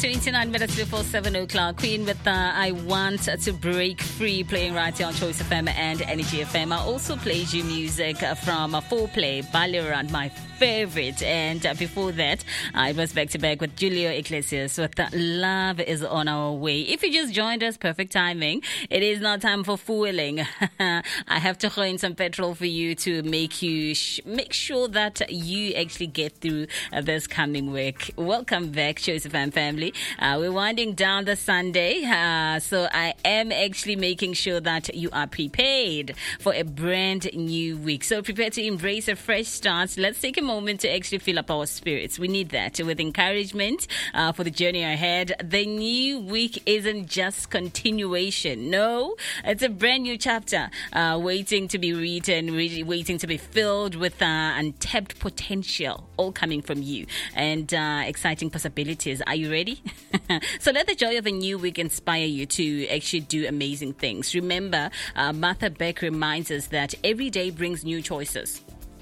29 minutes before 7 o'clock. Queen with I Want to Break Free, playing right here on Choice FM and Energy FM. I also played you music from Foreplay, Baliran, my favorite. And before that, it was back to back with Julio Iglesias with Love Is On Our Way. If you just joined us, perfect timing. It is now time for fueling. I have to throw in some petrol for you to make you make sure that you actually get through this coming week. Welcome back, Choice FM family. We're winding down the Sunday, so I am actually making sure that you are prepared for a brand new week. So prepare to embrace a fresh start. Let's take a moment to actually fill up our spirits. We need that with encouragement for the journey ahead. The new week isn't just continuation. No, it's a brand new chapter waiting to be written, waiting to be filled with untapped potential, all coming from you, and exciting possibilities. Are you ready? So let the joy of a new week inspire you to actually do amazing things. Remember, Martha Beck reminds us that every day brings new choices.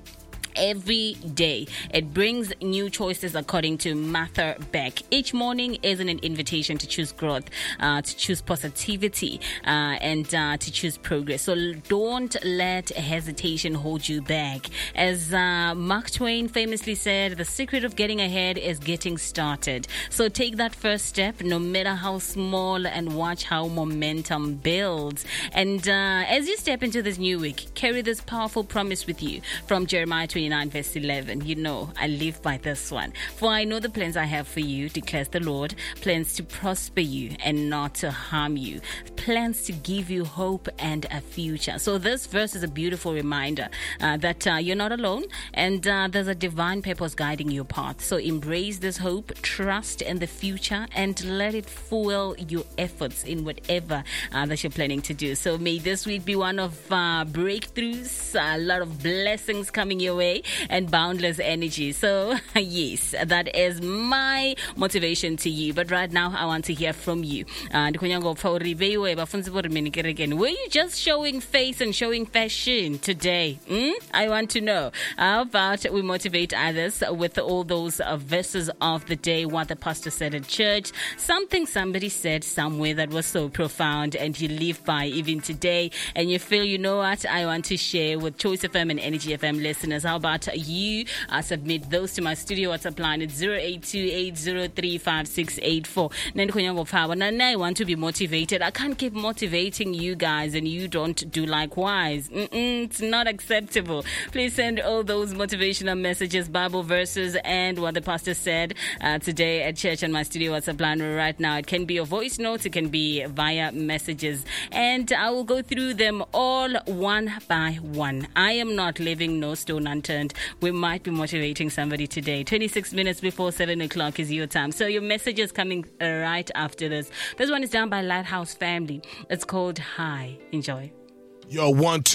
Every day it brings new choices, according to Martha Beck. Each morning isn't an invitation to choose growth, to choose positivity, and to choose progress. So don't let hesitation hold you back. As Mark Twain famously said, the secret of getting ahead is getting started. So take that first step, no matter how small, and watch how momentum builds. And as you step into this new week, carry this powerful promise with you from Jeremiah 29 verse 11. You know, I live by this one. For I know the plans I have for you, declares the Lord, plans to prosper you and not to harm you, plans to give you hope and a future. So this verse is a beautiful reminder that you're not alone, and there's a divine purpose guiding your path. So embrace this hope, trust in the future, and let it fuel your efforts in whatever that you're planning to do. So may this week be one of breakthroughs, a lot of blessings coming your way, and boundless energy. So yes, that is my motivation to you. But right now, I want to hear from you. Were you just showing face and showing fashion today? I want to know. How about we motivate others with all those verses of the day, what the pastor said at church, something somebody said somewhere that was so profound and you live by even today, and you feel, you know what, I want to share with Choice FM and Energy FM listeners. How about you submit those to my studio WhatsApp line at 0828035684. I want to be motivated. I can't keep motivating you guys and you don't do likewise. It's not acceptable. Please send all those motivational messages, Bible verses, and what the pastor said today at church on my studio WhatsApp line right now. It can be a voice note, it can be via messages, and I will go through them all one by one. I am not leaving no stone unturned. We might be motivating somebody today. 26 minutes before 7 o'clock is your time. So your message is coming right after this. This one is done by Lighthouse Family. It's called High. Enjoy. Yo, 1, 2.